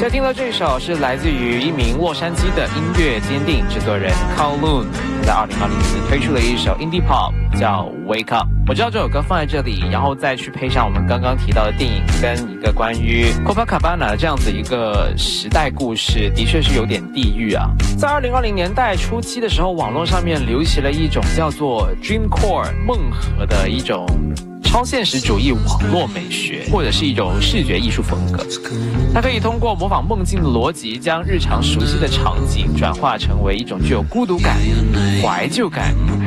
在听到这首是来自于一名洛杉矶的音乐鉴定制作人 Kowloon， 他在2020年推出了一首 Indie Pop 叫 Wake Up。 我知道这首歌放在这里，然后再去配上我们刚刚提到的电影跟一个关于 Copacabana 这样子一个时代故事，的确是有点地狱啊。在2020年代初期的时候，网络上面流行了一种叫做 Dreamcore 梦河的一种超现实主义网络美学，或者是一种视觉艺术风格。它可以通过模仿梦境的逻辑，将日常熟悉的场景转化成为一种具有孤独感、怀旧感